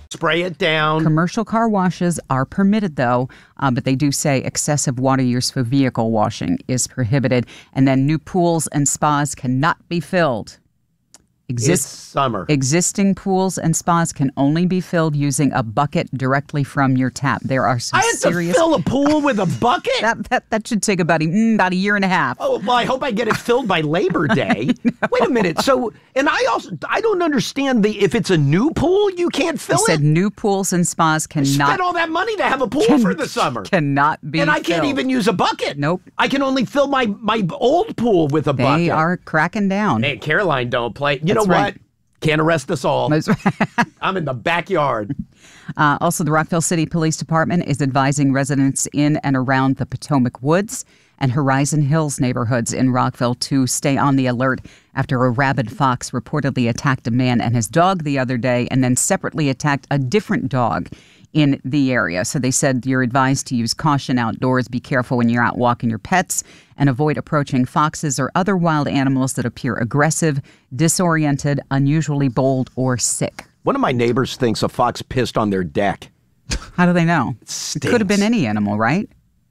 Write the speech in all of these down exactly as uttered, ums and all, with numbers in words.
Spray it down. Commercial car washes are permitted, though, uh, but they do say excessive water use for vehicle washing is prohibited. And then new pools and spas cannot be filled. Exist- it's summer. Existing pools and spas can only be filled using a bucket directly from your tap. There are some I had serious... to fill a pool with a bucket? that, that that should take about a, mm, about a year and a half. Oh, well, I hope I get it filled by Labor Day. Wait a minute. So, and I also, I don't understand the, if it's a new pool, you can't fill I it? said new pools and spas cannot... Spend all that money to have a pool can, for the summer. Cannot be And I filled. can't even use a bucket. Nope. I can only fill my, my old pool with a they bucket. They are cracking down. Man, Caroline don't play. You That's know right. what? Can't arrest us all. I'm in the backyard. Uh, also, the Rockville City Police Department is advising residents in and around the Potomac Woods and Horizon Hills neighborhoods in Rockville to stay on the alert after a rabid fox reportedly attacked a man and his dog the other day and then separately attacked a different dog in the area. So they said you're advised to use caution outdoors, be careful when you're out walking your pets, and avoid approaching foxes or other wild animals that appear aggressive, disoriented, unusually bold, or sick. One of my neighbors thinks a fox pissed on their deck. How do they know? It, it could have been any animal, right?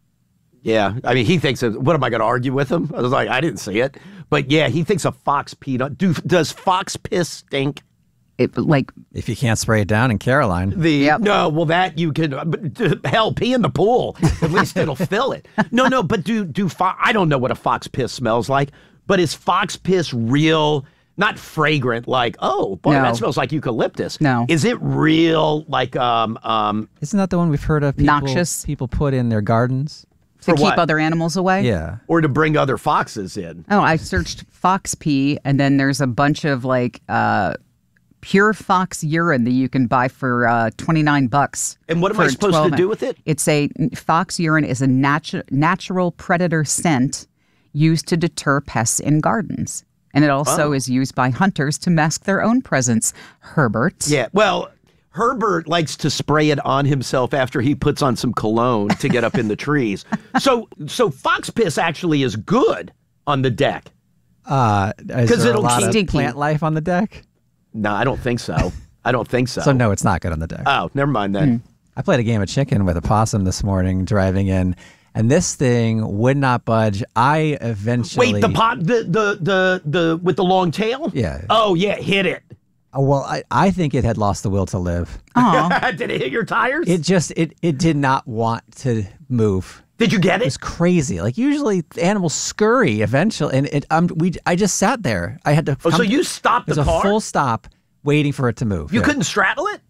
Yeah. I mean, he thinks, what am I going to argue with him? I was like, I didn't see it. But yeah, he thinks a fox peed on. Do, does fox piss stink? It, like if you can't spray it down in Caroline. The yep. No, well, that you could, but, hell, pee in the pool. At least it'll fill it. No, no, but do, do fo- I don't know what a fox piss smells like, but is fox piss real, not fragrant, like, oh, boy, no. that smells like eucalyptus. No. Is it real, like, um, um, isn't that the one we've heard of people, noxious? People put in their gardens? To keep what? other animals away? Yeah. Or to bring other foxes in? Oh, I searched fox pee, and then there's a bunch of, like, uh, pure fox urine that you can buy for uh, twenty-nine bucks. And what am I supposed to do with it? It's a fox urine is a natu- natural predator scent used to deter pests in gardens. And it also oh. is used by hunters to mask their own presence. Herbert. Yeah, well, Herbert likes to spray it on himself after he puts on some cologne to get up in the trees. So so fox piss actually is good on the deck. Uh, is there it'll a lot keep of stinky. plant life on the deck? No, I don't think so. I don't think so. So no, it's not good on the deck. Oh, never mind then. Hmm. I played a game of chicken with a possum this morning driving in, and this thing would not budge. I eventually Wait, the pot, the, the the the with the long tail? Yeah. Oh yeah, hit it. Oh, well, I, I think it had lost the will to live. Aw. Did it hit your tires? It just it it did not want to move. Did you get It it? was crazy. Like usually animals scurry eventually, and it um we I just sat there. I had to. Oh, come, so you stopped it the was car? a full stop, waiting for it to move. You Yeah. couldn't straddle it?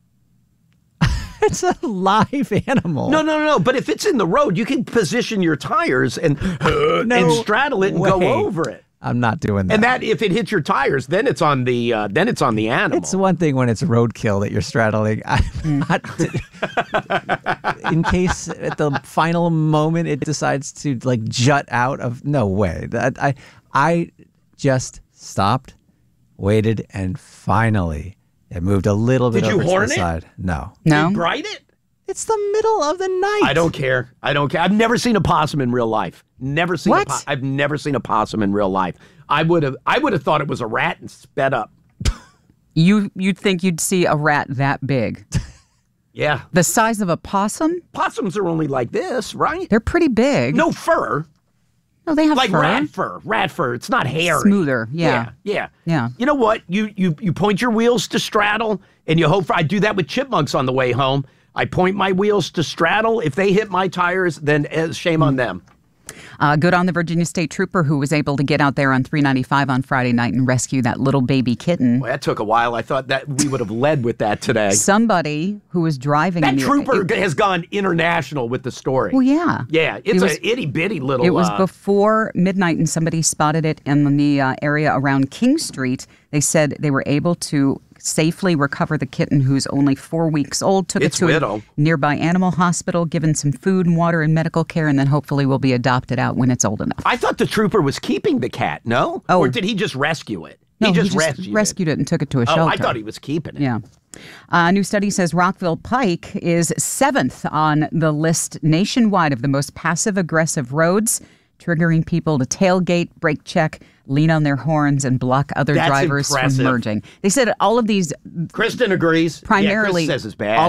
It's a live animal. No, no, no, no. But if it's in the road, you can position your tires and No and straddle it and way. go over it. I'm not doing that. And that, if it hits your tires, then it's on the uh, then it's on the animal. It's one thing when it's roadkill that you're straddling. I'm not. In case at the final moment it decides to like jut out of no way. That I I just stopped, waited, and finally it moved a little bit Did you over to horn the it? side. No, No? You bright it? it's the middle of the night. I don't care. I don't care. I've never seen a possum in real life. Never seen What? a po- I've never seen a possum in real life. I would have I would have thought it was a rat and sped up. You, you'd think you'd see a rat that big. Yeah. The size of a possum? Possums are only like this, right? They're pretty big. No fur. No, they have Like fur. rat fur. Rat fur. It's not hairy. Smoother, yeah. Yeah. Yeah. Yeah. You know what? You you you point your wheels to straddle and you hope for I do that with chipmunks on the way home. I point my wheels to straddle. If they hit my tires, then uh, shame on them. Uh, good on the Virginia State Trooper who was able to get out there on three ninety-five on Friday night and rescue that little baby kitten. Well, that took a while. I thought that we would have led with that today. Somebody who was driving... That in the- trooper it- has gone international with the story. Well, yeah. Yeah, it's It was- an itty bitty little. It was uh, before midnight, and somebody spotted it in the uh, area around King Street. They said they were able to safely recover the kitten, who's only four weeks old. Took It's it to widow. a nearby animal hospital, given some food and water and medical care, and then hopefully will be adopted out when it's old enough. I thought the trooper was keeping the cat. No, Oh. or did he just rescue it? No, he just, rescued, rescued it. and took it to a it. shelter. Oh, I thought he was keeping it. Yeah. A new study says Rockville Pike is seventh on the list nationwide of the most passive-aggressive roads, triggering people to tailgate, brake check, lean on their horns and block other That's drivers impressive. from merging. They said all of these Kristen agrees. primarily Yeah, Chris says it's bad. all